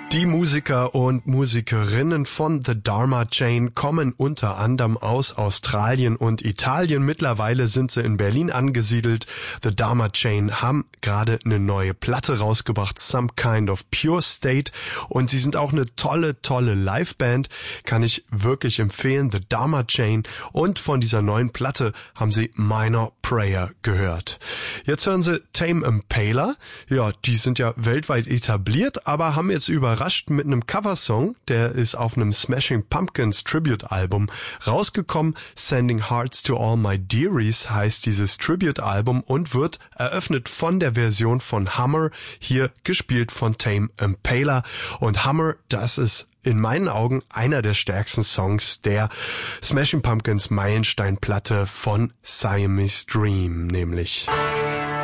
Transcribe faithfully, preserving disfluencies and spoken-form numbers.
Die Musiker und Musikerinnen von The Dharma Chain kommen unter anderem aus Australien und Italien. Mittlerweile sind sie in Berlin angesiedelt. The Dharma Chain haben gerade eine neue Platte rausgebracht, Some Kind of Pure State. Und sie sind auch eine tolle, tolle Liveband. Kann ich wirklich empfehlen, The Dharma Chain. Und von dieser neuen Platte haben sie Minor Prayer gehört. Jetzt hören sie Tame Impala. Ja, die sind ja weltweit etabliert, aber haben jetzt überrascht mit einem Coversong, der ist auf einem Smashing Pumpkins Tribute-Album rausgekommen. Sending Hearts to All My Dearies heißt dieses Tribute-Album und wird eröffnet von der Version von Hummer, hier gespielt von Tame Impala. Und Hummer, das ist in meinen Augen einer der stärksten Songs der Smashing Pumpkins Meilensteinplatte von Siamese Dream, nämlich